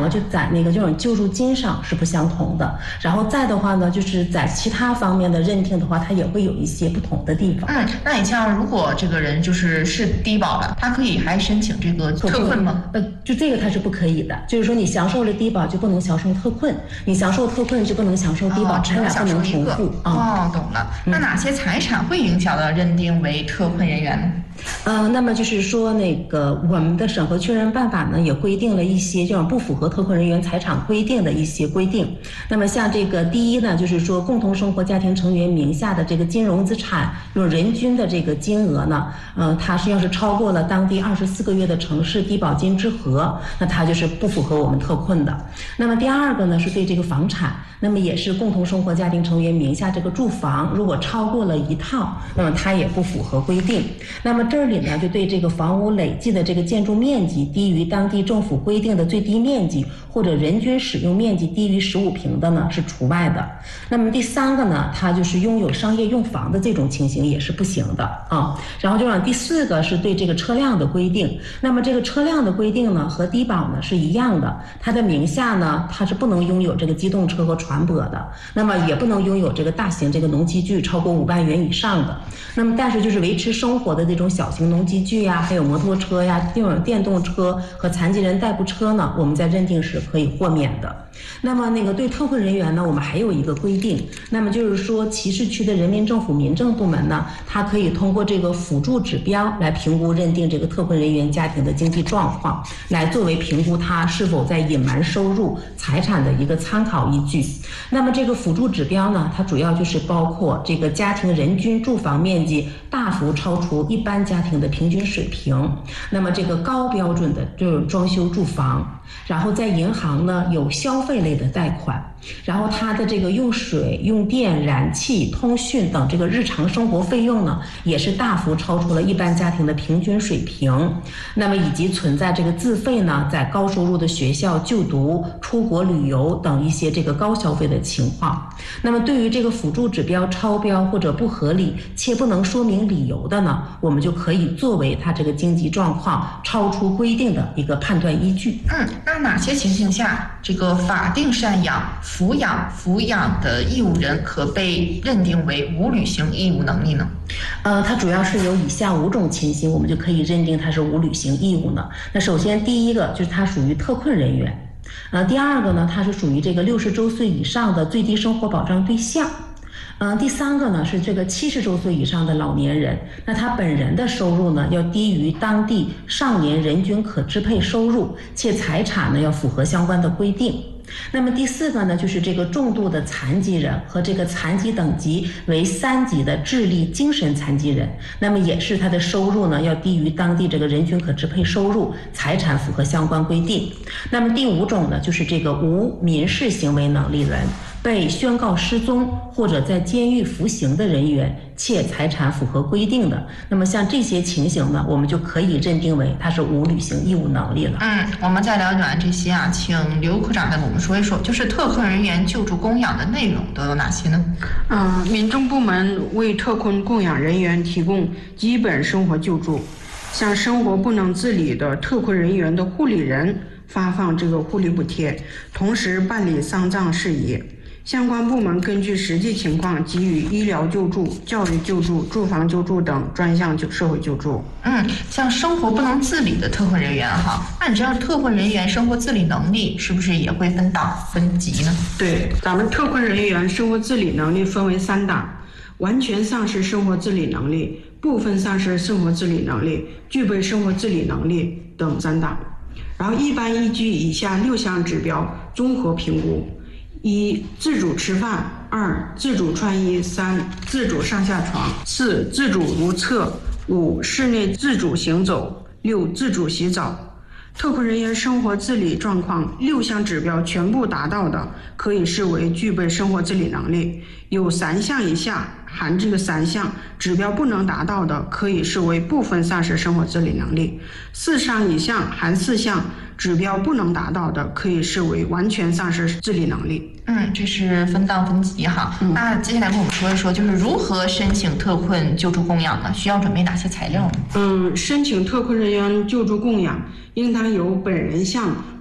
个就在那个这种救助金上是不相同的。然后再的话呢，就是在其他方面的认定的话，它也会有一些不同的地方。 那你像如果这个人是低保的，他可以还申请这个特困吗？ 就这个它是不可以的，就是说你享受了低保就不能享受特困，你享受特困就不能享受低保，它俩不能重复。 懂了。那哪些财产会影响到认定为特困人员呢？ 那么就是说那个我们的审核确认办法呢也规定了一些这种不符合特困人员财产规定的一些规定。那么像这个第一呢，就是说共同生活家庭成员名下的这个金融资产用人均的这个金额呢，它是要是超过了当地24个月的城市低保金之和，那它就是不符合我们特困的。那么第二个呢是对这个房产，那么也是共同生活家庭成员名下这个住房如果超过了1套，那么它也不符合规定。那么这里呢就对这个房屋累计的这个建筑面积低于当地政府规定的最低面积，或者人均使用面积低于15平的呢是除外的。那么第三个呢，它就是拥有商业用房的这种情形也是不行的啊。然后第四个是对这个车辆的规定，那么这个车辆的规定呢和低保呢是一样的，它的名下呢它是不能拥有这个机动车和船舶的，那么也不能拥有这个大型这个农机具超过5万元以上的。那么但是就是维持生活的这种小型农机具呀，还有摩托车呀，这种电动车和残疾人代步车呢，我们在认定是可以豁免的。那么对特困人员呢，我们还有一个规定，那么就是说歧视区的人民政府民政部门呢，它可以通过这个辅助指标来评估认定这个特困人员家庭的经济状况，来作为评估他是否在隐瞒收入财产的一个参考依据。那么这个辅助指标呢，它主要就是包括这个家庭人均住房面积大幅超出一般家庭的平均水平，那么这个高标准的这种装修住房，然后在银行呢有消费类的贷款，然后它的这个用水、用电、燃气、通讯等这个日常生活费用呢，也是大幅超出了一般家庭的平均水平。那么以及存在这个自费呢，在高收入的学校就读、出国旅游等一些这个高消费的情况。那么对于这个辅助指标超标或者不合理且不能说明理由的呢，我们就可以作为它这个经济状况超出规定的一个判断依据。 那哪些情形下这个法定赡养、抚养的义务人可被认定为无履行义务能力呢？ 它主要是有以下5种情形，我们就可以认定它是无履行义务呢。那首先第一个就是它属于特困人员，第二个呢，它是属于这个60周岁以上的最低生活保障对象。第三个呢是这个70周岁以上的老年人，那他本人的收入呢要低于当地上年人均可支配收入，且财产呢要符合相关的规定。那么第四个呢，就是这个重度的残疾人和这个残疾等级为3级的智力精神残疾人，那么也是他的收入呢要低于当地这个人均可支配收入，财产符合相关规定。那么第5种呢，就是这个无民事行为能力人，被宣告失踪或者在监狱服刑的人员，且财产符合规定的，那么像这些情形呢，我们就可以认定为他是无履行义务能力了。 我们在了解完这些请刘科长再给我们说一说，就是特困人员救助供养的内容都有哪些呢？ 民政部门为特困供养人员提供基本生活救助，向生活不能自理的特困人员的护理人发放这个护理补贴，同时办理丧葬事宜。相关部门根据实际情况给予医疗救助、教育救助、住房救助等专项社会救助。 像生活不能自理的特困人员那你知道特困人员生活自理能力是不是也会分档分级呢？ 对，咱们特困人员生活自理能力分为3档：完全丧失生活自理能力、部分丧失生活自理能力、具备生活自理能力等3档。然后一般依据以下6项指标综合评估：1. 自主吃饭； 2. 自主穿衣； 3. 自主上下床； 4. 自主如厕； 5. 室内自主行走； 6. 自主洗澡。特困人员生活自理状况6项指标全部达到的，可以视为具备生活自理能力；有3项以下含这个3项指标不能达到的，可以视为部分丧失生活自理能力；4项以上含4项指标不能达到的，可以视为完全丧失自理能力。 这是分档分级那接下来跟我们说一说，就是如何申请特困救助供养呢？需要准备哪些材料呢？ 申请特困人员救助供养，应当由本人向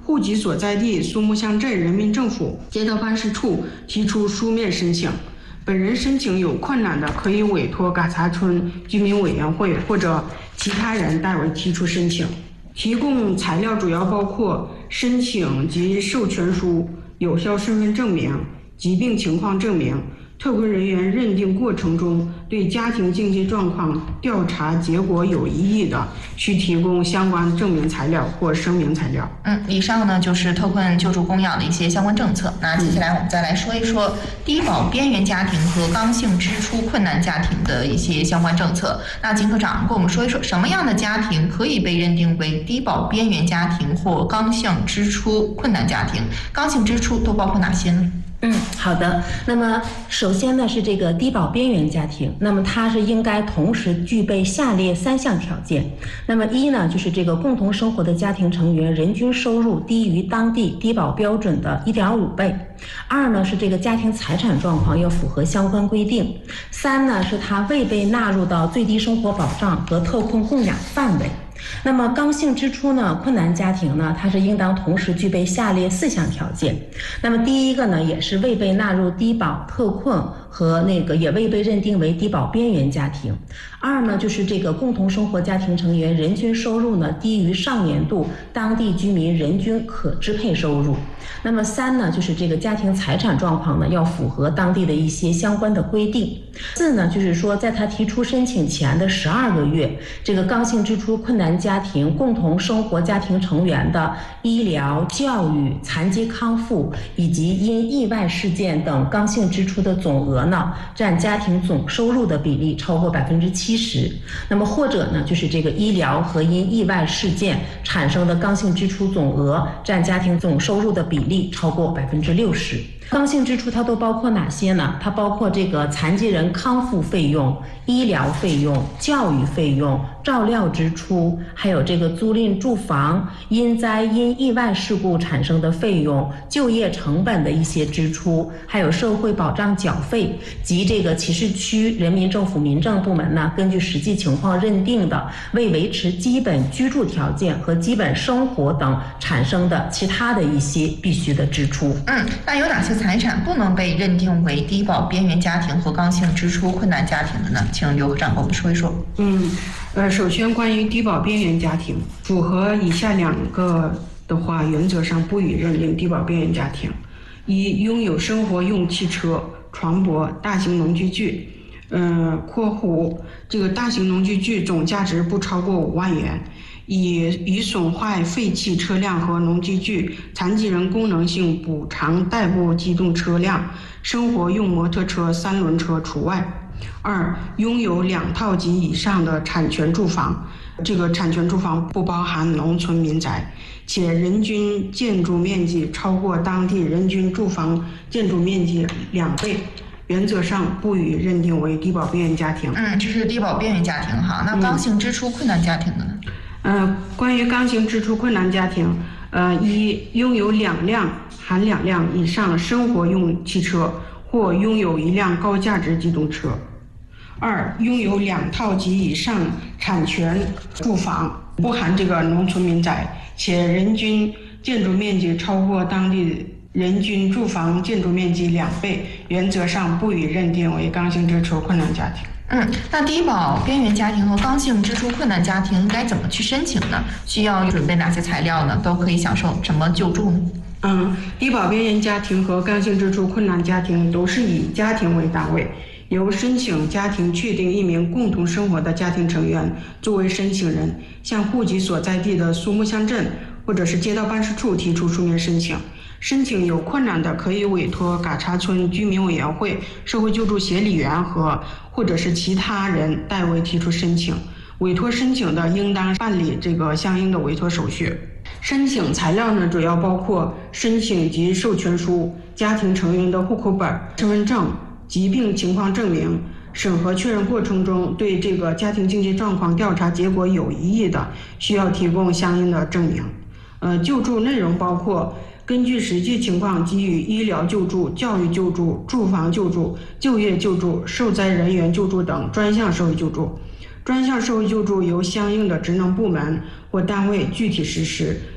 户籍所在地苏木乡镇人民政府街道办事处提出书面申请。本人申请有困难的，可以委托嘎查村居民委员会或者其他人代为提出申请。提供材料主要包括申请及授权书、有效身份证明、疾病情况证明。特困人员认定过程中对家庭经济状况调查结果有异议的，需提供相关证明材料或声明材料。 以上呢就是特困救助供养的一些相关政策。那接下来我们再来说一说低保边缘家庭和刚性支出困难家庭的一些相关政策。那金科长跟我们说一说，什么样的家庭可以被认定为低保边缘家庭或刚性支出困难家庭？刚性支出都包括哪些呢？ 好的。那么首先呢是这个低保边缘家庭，那么它是应该同时具备下列3项条件。那么一呢就是这个共同生活的家庭成员人均收入低于当地低保标准的1.5倍。2呢是这个家庭财产状况要符合相关规定。3呢是它未被纳入到最低生活保障和特困供养范围。那么刚性支出呢，困难家庭呢，它是应当同时具备下列4项条件。那么第一个呢，也是未被纳入低保特困和也未被认定为低保边缘家庭。2呢，就是这个共同生活家庭成员人均收入呢低于上年度当地居民人均可支配收入。那么3呢，就是这个家庭财产状况呢要符合当地的一些相关的规定。4呢，就是说在他提出申请前的12个月，这个刚性支出困难家庭共同生活家庭成员的医疗、教育、残疾康复以及因意外事件等刚性支出的总额呢，占家庭总收入的比例超过70%。那么或者呢，就是这个医疗和因意外事件产生的刚性支出总额占家庭总收入的比例超过60%。刚性支出它都包括哪些呢？它包括这个残疾人康复费用、医疗费用、教育费用、照料支出，还有这个租赁住房、因灾因意外事故产生的费用、就业成本的一些支出，还有社会保障缴费及这个其市区人民政府民政部门呢，根据实际情况认定的为维持基本居住条件和基本生活等产生的其他的一些必须的支出。 那有哪些财产不能被认定为低保边缘家庭或刚性支出困难家庭的呢？请刘科长给我们说一说。 首先关于低保边缘家庭，符合以下2个的话，原则上不予认定低保边缘家庭。一、拥有生活用汽车、船舶、大型农机具括弧这个大型农机具总价值不超过5万元，以损坏废弃车辆和农机具、残疾人功能性补偿代步机动车辆、生活用摩托车、3轮车除外。2、拥有2套及以上的产权住房，这个产权住房不包含农村民宅，且人均建筑面积超过当地人均住房建筑面积2倍，原则上不予认定为低保边缘家庭。 这是低保边缘家庭哈。那刚性支出困难家庭的呢？ 关于刚性支出困难家庭，一、拥有2辆含2辆以上生活用汽车或拥有1辆高价值机动车。2、拥有2套及以上产权住房，不含这个农村民宅，且人均建筑面积超过当地人均住房建筑面积2倍，原则上不予认定为刚性支出困难家庭。 那低保边缘家庭和刚性支出困难家庭应该怎么去申请呢？需要准备哪些材料呢？都可以享受什么救助呢？ 低保边缘家庭和刚性支出困难家庭都是以家庭为单位，由申请家庭确定1名共同生活的家庭成员作为申请人，向户籍所在地的苏木乡镇或者是街道办事处提出书面申请。申请有困难的，可以委托嘎查村居民委员会、社会救助协理员或者是其他人代为提出申请。委托申请的应当办理这个相应的委托手续。申请材料呢，主要包括申请及授权书、家庭成员的户口本、身份证、疾病情况证明。审核确认过程中对这个家庭经济状况调查结果有异议的，需要提供相应的证明。救助内容包括根据实际情况给予医疗救助、教育救助、住房救助、就业救助、受灾人员救助等专项社会救助。专项社会救助由相应的职能部门或单位具体实施，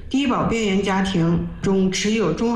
低保边缘家庭中持有中